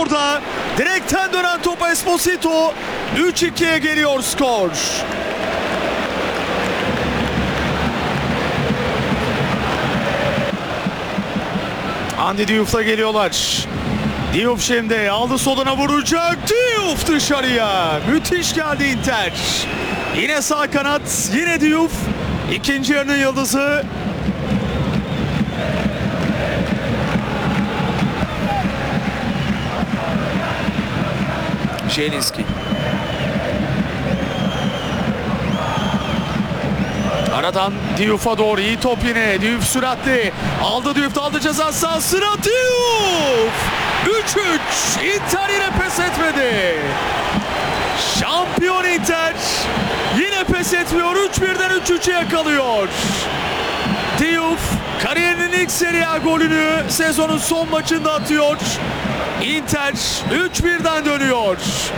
orada. Direkten dönen topa Esposito. 3-2'ye geliyor skor. Andy Diouf'la geliyorlar. Diouf şimdi aldı, soluna vuracak. Diouf dışarıya. Müthiş geldi Inter. Yine sağ kanat, yine Diouf. İkinci yarının yıldızı. Zielinski. Aradan Diouf'a doğru iyi top yine. Diouf süratli. Aldı Diouf, aldı ceza sahasına. Diouf! 3-3. Inter yine pes etmedi. Şampiyon Inter yine pes etmiyor. 3-1'den 3-3'e yakalıyor. Diouf kariyerinin ilk Serie A golünü sezonun son maçında atıyor. Inter 3-1'den dönüyor.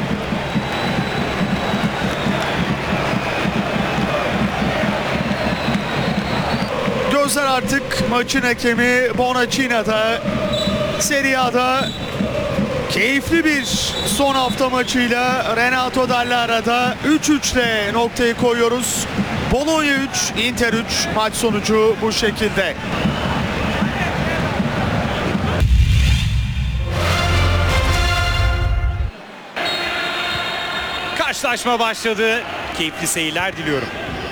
Gözler artık maçın hakemi Bonacina'da. Serie A'da keyifli bir son hafta maçıyla Renato Dallara'da 3-3 ile noktayı koyuyoruz. Bologna 3, Inter 3, maç sonucu bu şekilde. Karşılaşma başladı. Keyifli seyirler diliyorum.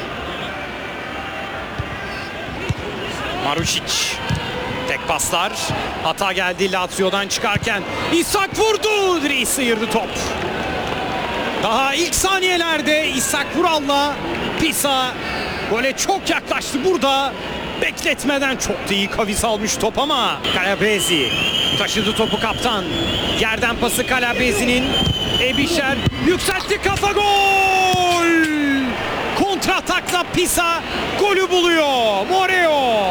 Marušić. Tek paslar. Hata geldi Lazio'dan çıkarken. İshak vurdu. Direği sıyırdı top. Daha ilk saniyelerde İshak Vural'la Pisa gole çok yaklaştı burada. Bekletmeden çok da iyi kavis almış top ama Calabresi taşıdı topu kaptan. Yerden pası Calabresi'nin. Ebişer yükseltti, kafa, gol! Kontra atakla Pisa golü buluyor. Moreo.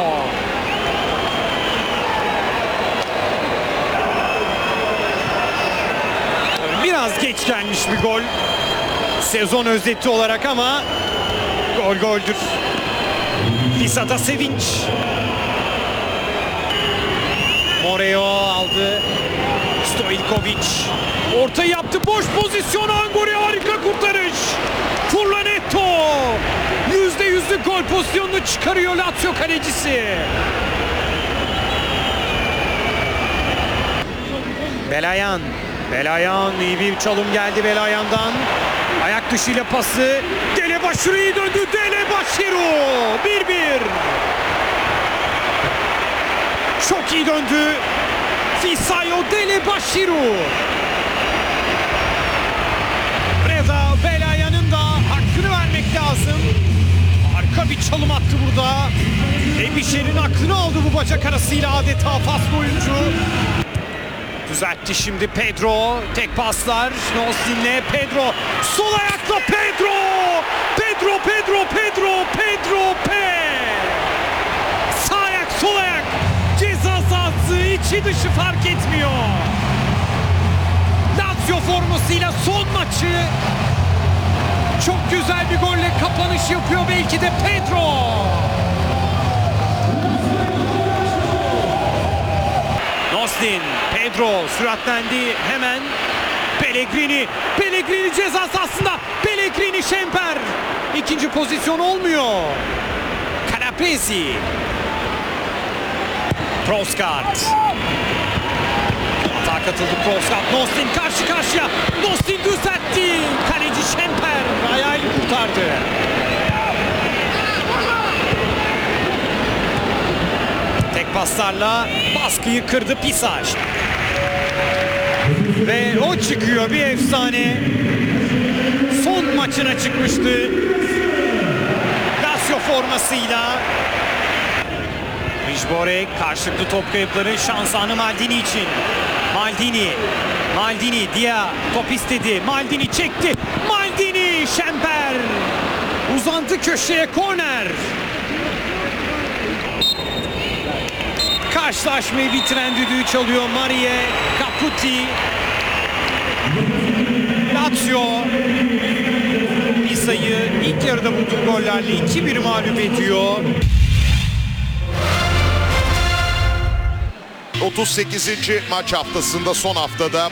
Biraz geç gelmiş bir gol. Sezon özeti olarak ama gol goldür. Pisa'da sevinç. Moreo aldı. Stojkovic orta yaptı, boş pozisyon, Anguri harika kurtarış. Furlanetto %100'lük gol pozisyonunu çıkarıyor Lazio kalecisi. Belayan iyi bir çalım geldi Belayan'dan. Ayak dışıyla pası. Delebaşiru iyi döndü. Delebaşiru 1-1. Çok iyi döndü. Fisayo Delebaşiru. Reza Belayan'ın da hakkını vermek lazım. Harika bir çalım attı burada. Ebişer'in aklını aldı bu bacak arasıyla, adeta faslı oyuncu. Düzeltti şimdi Pedro. Tek paslar. Nostin'le Pedro. Sol ayakla Pedro. Pedro. Sağ ayak, sol ayak. Ceza sahası içi dışı fark etmiyor. Lazio formasıyla son maçı çok güzel bir golle kapanış yapıyor belki de Pedro. Nostin, Pedro süratlendi hemen. Pellegrini ceza sahasında. Pellegrini, Şemper. İkinci pozisyon olmuyor. Calabresi. Trossard. Atağa katıldı Trossard. Nostin karşı karşıya. Nostin düzeltti. Kaleci Şemper ayağıyla kurtardı. Tek paslarla baskıyı kırdı Pisa. Ve o çıkıyor, bir efsane. Son maçına çıkmıştı Lazio formasıyla. Rijbore karşılıklı top kayıpları, şans anı Maldini için. Maldini Dia top istedi. Maldini çekti. Maldini, Şemper uzandı köşeye, korner. Karşılaşmayı bitiren düdüğü çalıyor Marie Caputi. Lazio Pisa'yı ilk yarıda bulduğu gollerle 2-1 mağlup ediyor. 38. maç haftasında, son haftada